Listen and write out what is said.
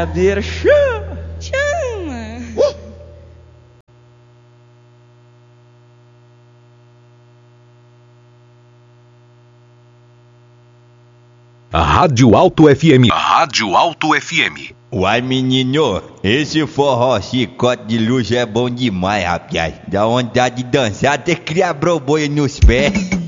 malhadeira. Chama! A Rádio Alto FM. A Rádio Alto FM. Uai, menino, esse forró chicote de luz é bom demais, rapaz. Dá vontade de dançar até criar broboia nos pés.